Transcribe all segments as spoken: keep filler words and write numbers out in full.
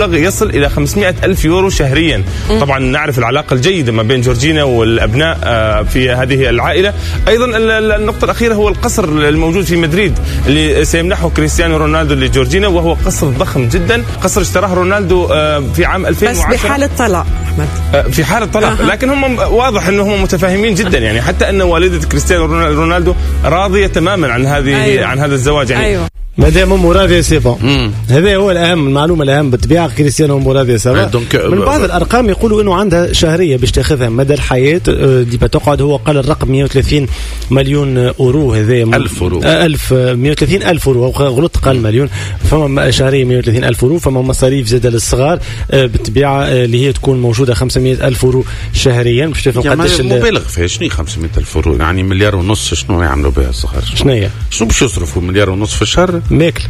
يصل إلى خمسمائة ألف يورو شهريا. طبعا نعرف العلاقة الجيدة ما بين جورجينا والأبناء في هذه العائلة. أيضا النقطة الأخيرة هو القصر الموجود في مدريد اللي سيمنحه كريستيانو رونالدو لجورجينا، وهو قصر ضخم جدا، قصر اشتراه رونالدو في عام ألفين وعشرة بس بحالة طلاق أحمد، في حالة طلاق. لكن هم واضح أنهم متفاهمين جدا، يعني حتى أن والدة كريستيانو رونالدو راضية تماما عن هذه أيوة. عن هذا الزواج يعني أيوة. مادام امه راضيه سي بون، هذا هو الاهم، المعلومه الاهم بالطبيعه. كريستيانو امه راضيه سوا. من بعض الارقام يقولوا انه عندها شهريه باش تاخذها مدى الحياه دي بتقعد. هو قال الرقم مئة وثلاثين مليون اورو، هذا ألف أورو ألف مئة وثلاثين ألف أورو، غلط قال مليون. فما شهريه مئة وثلاثين ألف أورو. فما مصاريف زاده للصغار بالطبيعه اللي هي تكون موجوده خمسمائة ألف أورو شهريا. باش تفهم قداش مبالغ فيها. شنو خمسمائة ألف أورو؟ يعني مليار ونص. شنو يعملوا بها الصغار؟ شنو هي؟ شنو باش يصرفوا مليار ونص في الشهر؟ ماكل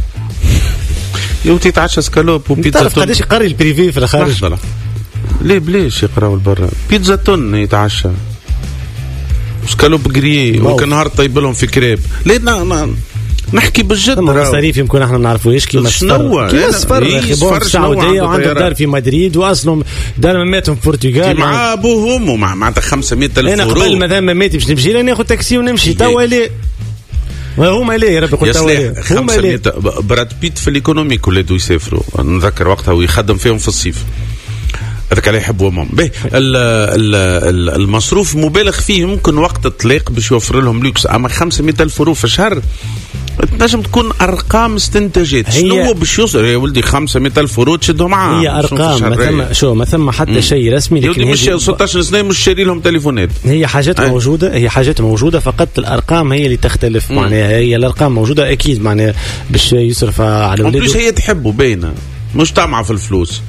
يوتي تعشى سكالوب وبيتزا. تعرف قداش يقري البريفي في الخارج؟ ليه بليش يقراوا البرا؟ بيتزا تون يتعشى سكالوب قريه وكل نهار طيب لهم في كريب. ليه نا نحكي بالجد؟ المصاريف يمكن احنا ما نعرفوش كيما السفر كيما السفر في السعوديه وعنده دار في مدريد واصلهم دار مماتهم في البرتغال مع ابوهم ومع معناتها خمسمائة ألف انا اورو. قبل ما مماتي باش نمشي لا ناخذ تاكسي ونمشي توا ليه هما ليه يا ربي قلت توا خمسمائة. براد بيت في الايكونوميك ولادو يسافروا، نذكر وقتها ويخدم فيهم في الصيف، هذاك اللي يحبوا امهم. باهي المصروف مبالغ فيه، ممكن وقت الطلاق باش يوفر لهم لوكس، اما خمسمائة ألف اورو في الشهر تنجم تكون ارقام استنتاجات. شنو هو باش يوصل يا ولدي خمسمائة ألف اورو تشدهم معاه؟ هي ارقام ما ثم شو ما ثم حتى شيء رسمي. لكن مش ستة عشر سنه مش شاري لهم تليفونات. هي حاجات أي. موجوده هي حاجات موجوده فقط الارقام هي اللي تختلف. معناها هي الارقام موجوده اكيد معناها باش يصرف على ولاده. مش هي تحبه باينه مش طامعه في الفلوس.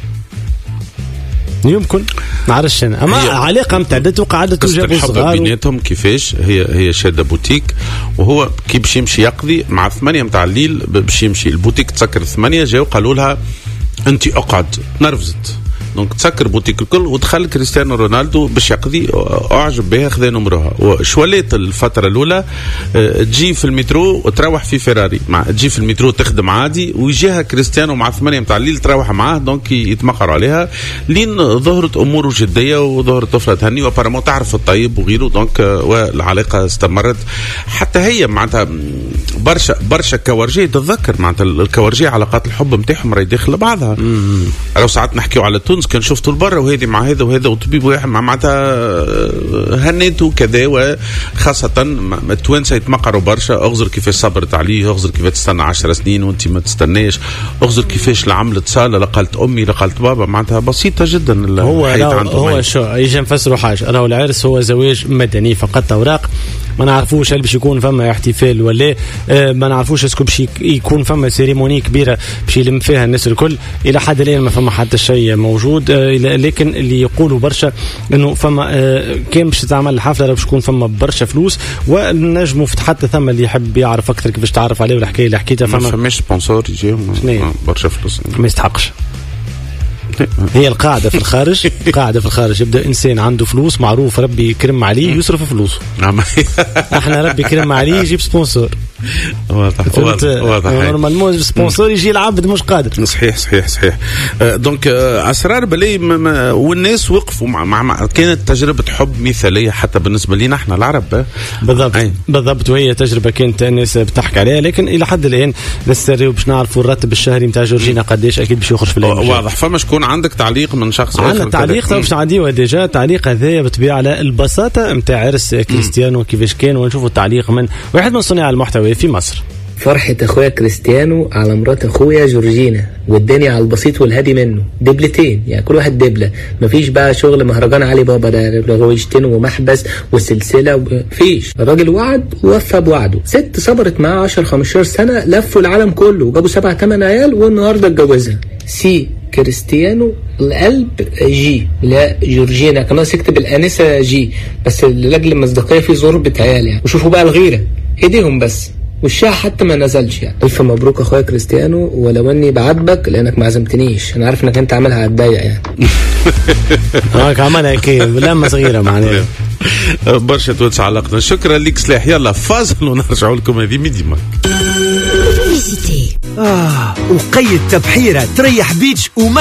يمكن نعرفش انا اما علاقه متعدده وقاعده توجب صغار بيناتهم كيفاش. هي هي شاده بوتيك وهو كي باش يمشي يقضي مع ثمانية متاع الليل باش يمشي البوتيك تسكر ثمانية. جاو قالوا لها انت اقعد، نرفزت دونك تسكر بوتيك الكل ودخل كريستيانو رونالدو باش يقضي. اعجب بها خذا نمرها وشوليت الفتره الاولى تجي في المترو وتروح في فيراري مع تجي في المترو تخدم عادي ويجيها كريستيانو مع ثمانية متاع الليل تروح معاه دونك يتمقروا عليها لين ظهرت اموره جديه وظهرت طفله تهني وبارامو تعرف الطيب وغيره دونك والعلاقه استمرت حتى هي معناتها برشا برشا كورجي. تتذكر معناتها الكورجي علاقات الحب نتاعهم راهي داخله بعضها. لو ساعات نحكيو على تونس كان شفتوا البرة وهذه مع هذا وهذا وطبيب واحد معناتها هنيت وكذا. وخاصة التوانسة يتمقروا برشا. أغزر كيفاش صبرت عليه، أغزر كيفاش تستنى عشر سنين وانت ما تستناش، أغزر كيفاش لعملت صالة لقالت أمي لقالت بابا. معناتها بسيطة جدا. هو هو شو يجي نفسروا حاجة. راهو العرس هو زواج مدني فقط أوراق. ما نعرفوش هل باش يكون فما احتفال ولا آه ما نعرفوش اسكو باش يكون فما سيريموني كبيره باش يلم فيها الناس الكل. الى حد الان ما فما حتى شيء موجود. آه لكن اللي يقولوا برشا انه فما آه كان باش تعمل الحفله باش يكون فما برشا فلوس ونجموا حتى ثم اللي يحب يعرف اكثر كيفاش تعرف عليه والحكايه اللي حكيتها فما ما فماش سبونسور يجيهم برشا فلوس ما يستحقش. هي القاعدة في الخارج قاعدة في الخارج يبدأ إنسان عنده فلوس معروف ربي يكرم عليه يصرف فلوسه. احنا ربي يكرم عليه يجيب سبونسور. واضح واضح. نورمالمون سبونسور يجي العبد مش قادر. صحيح صحيح صحيح. دونك أسرار بلي والناس وقفوا مع, مع كانت تجربة حب مثالية حتى بالنسبة لنا احنا العرب. بالضبط أي. بالضبط. وهي تجربة كانت الناس بتحكي عليها لكن إلى حد الآن لسه باش نعرفوا الراتب الشهري متاع جورجينا قديش أكيد باش يخرج في الأيام. واضح. فما شكون عندك تعليق من شخص آخر؟ عندنا تعليق طيب باش نعديوه ديجا. تعليق هذايا بطبيعة على البساطة متاع عرس كريستيانو كيفاش كان ونشوفوا التعليق من واحد من صناع المحتوى في مصر. فرحة اخويا كريستيانو على مرات اخويا جورجينا والدنيا على البسيط والهادي منه. دبلتين يعني كل واحد دبلة. مفيش بقى شغل مهرجان علي بابا ده رغويشتين ومحبس وسلسلة مفيش. الراجل وعد ووفى بوعده. ست صبرت معاه عشر خمستاشر سنة لفوا العالم كله وجابوا سبع تمن عيال والنهارده اتجوزها. سي كريستيانو القلب جي لا جورجينا كمان سكتب الانسه جي بس لاجل المصداقيه في ضربة عيال يعني. وشوفوا بقى الغيره ايديهم بس والشاع حتى ما نزلش يعني. الف مبروك اخويا كريستيانو ولو اني بعاتبك لانك ما عزمتنيش. انا عارف انك انت عاملها على الضيق يعني. هاك عملها كيف لما صغيره معناها. برشا توسع علاقتنا. شكرا لك سلاح. يلا فاصل ونرجعوا لكم. هذه ميدي مارك. ببليسيتي. آه وقيد تبحيرة تريح بيتش وما